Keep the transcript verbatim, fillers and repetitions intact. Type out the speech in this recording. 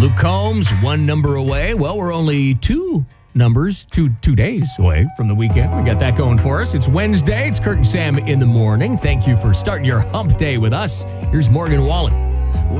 Luke Combs, one number away. Well, we're only two numbers, two two days away from the weekend. We got that going for us. It's Wednesday. It's Kurt and Sam in the morning. Thank you for starting your hump day with us. Here's Morgan Wallen.